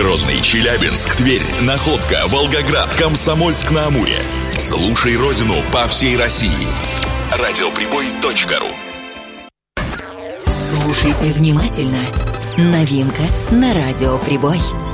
Грозный, Челябинск, Тверь, Находка, Волгоград, Комсомольск-на-Амуре. Слушай родину по всей России. Радиоприбой.ру. Слушайте внимательно. Новинка на Радио Прибой.